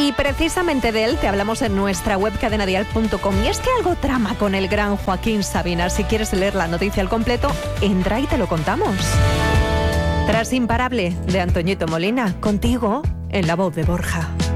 Y precisamente de él te hablamos en nuestra web cadenadial.com. Y es que algo trama con el gran Joaquín Sabina. Si quieres leer la noticia al completo, entra y te lo contamos. Tras Imparable, de Antoñito Molina, contigo en La Voz de Borja.